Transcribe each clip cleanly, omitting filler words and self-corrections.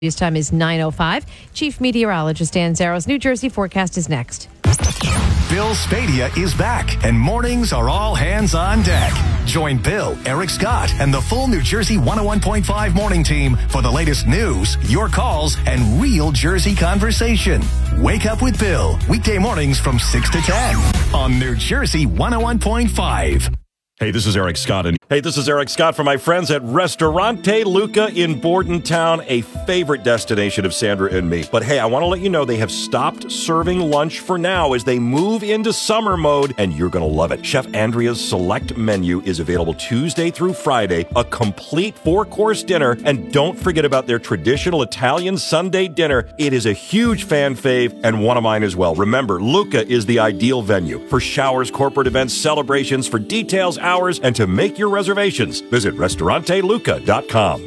News time is 9:05. Chief Meteorologist Dan Zaro's New Jersey forecast is next. Bill Spadea is back, and mornings are all hands on deck. Join Bill, Eric Scott, and the full New Jersey 101.5 morning team for the latest news, your calls, and real Jersey conversation. Wake up with Bill, weekday mornings from 6 to 10 on New Jersey 101.5. Hey, this is Eric Scott. This is Eric Scott from my friends at Ristorante Luca in Bordentown, a favorite destination of Sandra and me. But hey, I want to let you know they have stopped serving lunch for now as they move into summer mode, and you're going to love it. Chef Andrea's select menu is available Tuesday through Friday, a complete 4-course dinner, and don't forget about their traditional Italian Sunday dinner. It is a huge fan fave and one of mine as well. Remember, Luca is the ideal venue for showers, corporate events, celebrations, for details, hours, and to make your reservations, visit restauranteluca.com.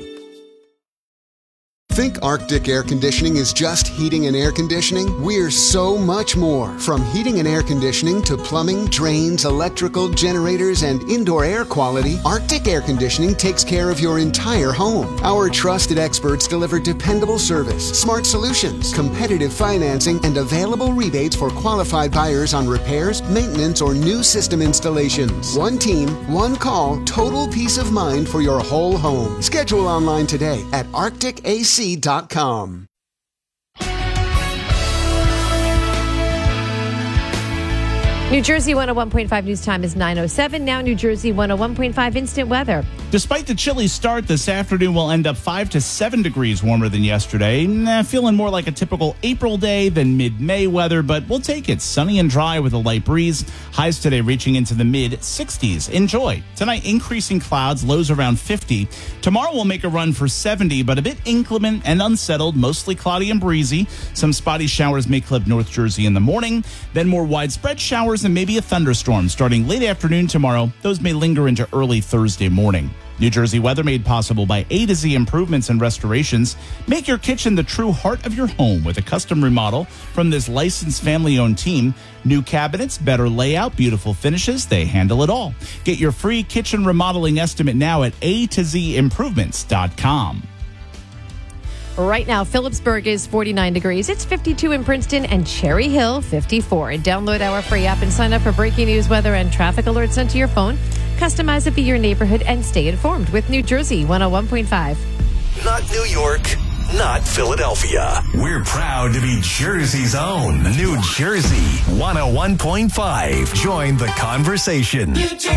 Think Arctic Air Conditioning is just heating and air conditioning? We're so much more. From heating and air conditioning to plumbing, drains, electrical, generators, and indoor air quality, Arctic Air Conditioning takes care of your entire home. Our trusted experts deliver dependable service, smart solutions, competitive financing, and available rebates for qualified buyers on repairs, maintenance, or new system installations. One team, one call, total peace of mind for your whole home. Schedule online today at arcticac.com. New Jersey 101.5 news time is 9:07. Now New Jersey 101.5 instant weather. Despite the chilly start, this afternoon will end up 5 to 7 degrees warmer than yesterday. Feeling more like a typical April day than mid-May weather, but we'll take it. Sunny and dry with a light breeze. Highs today reaching into the mid-60s. Enjoy. Tonight, increasing clouds, lows around 50. Tomorrow will make a run for 70, but a bit inclement and unsettled, mostly cloudy and breezy. Some spotty showers may clip North Jersey in the morning. Then more widespread showers and maybe a thunderstorm starting late afternoon tomorrow. Those may linger into early Thursday morning. New Jersey weather made possible by A to Z improvements and restorations. Make your kitchen the true heart of your home with a custom remodel from this licensed family-owned team. New cabinets, better layout, beautiful finishes. They handle it all. Get your free kitchen remodeling estimate now at A2Zimprovements.com. Right now, Phillipsburg is 49 degrees. It's 52 in Princeton and Cherry Hill, 54. And download our free app and sign up for breaking news, weather, and traffic alerts sent to your phone. Customize it for your neighborhood and stay informed with New Jersey 101.5. Not New York, not Philadelphia. We're proud to be Jersey's own New Jersey 101.5. Join the conversation.